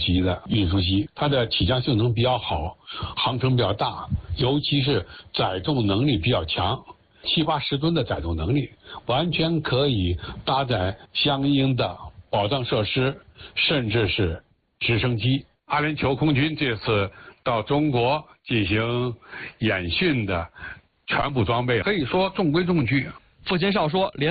级的运输机，它的起降性能比较好，航程比较大，尤其是载重能力比较强，70-80吨的载重能力，完全可以搭载相应的保障设施，甚至是直升机。阿联酋空军这次到中国进行演训的全部装备，可以说中规中矩。 傅金少说，